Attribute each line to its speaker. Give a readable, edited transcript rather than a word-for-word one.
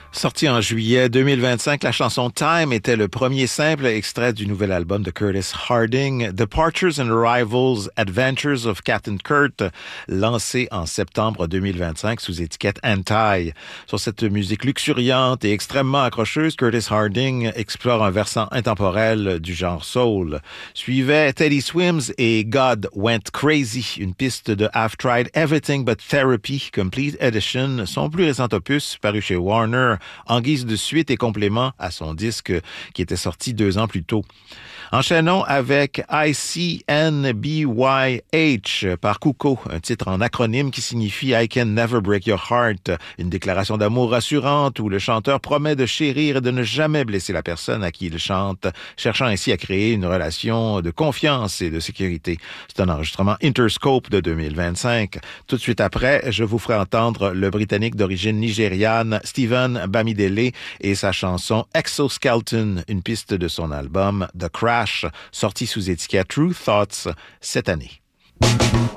Speaker 1: Sorti en juillet 2025, la chanson Time était le premier simple extrait du nouvel album de Curtis Harding, Departures and Arrivals, Adventures of Captain Kurt, lancé en septembre 2025 sous étiquette Anti. Sur cette musique luxuriante et extrêmement accrocheuse, Curtis Harding explore un versant intemporel du genre soul. Suivait Teddy Swims et God Went Crazy, une piste de I've Tried Everything But Therapy, Complete Edition, son plus récent opus paru chez Warner, en guise de suite et complément à son disque qui était sorti 2 ans plus tôt. Enchaînons avec ICNBYH par Kuko, un titre en acronyme qui signifie I Can Never Break Your Heart, une déclaration d'amour rassurante où le chanteur promet de chérir et de ne jamais blesser la personne à qui il chante, cherchant ainsi à créer une relation de confiance et de sécurité. C'est un enregistrement Interscope de 2025. Tout de suite après, je vous ferai entendre le Britannique d'origine nigériane Stephen Bamidele et sa chanson Exoskeleton, une piste de son album The Crash, sorti sous étiquette True Thoughts cette année.